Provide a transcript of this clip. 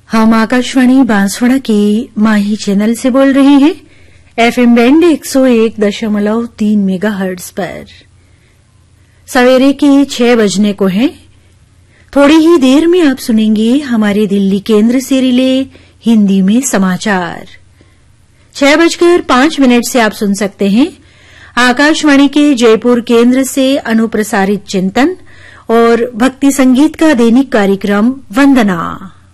हम आकाशवाणी बांसवाड़ा के माही चैनल से बोल रहे हैं एफएम बैंड 101.3 मेगाहर्ट्ज पर। सवेरे के 6 बजने को हैं। थोड़ी ही देर में आप सुनेंगे हमारे दिल्ली केंद्र से रिले हिंदी में समाचार। 6:05 से आप सुन सकते हैं आकाशवाणी के जयपुर केंद्र से अनुप्रसारित चिंतन और भक्ति संगीत का दैनिक कार्यक्रम वंदना।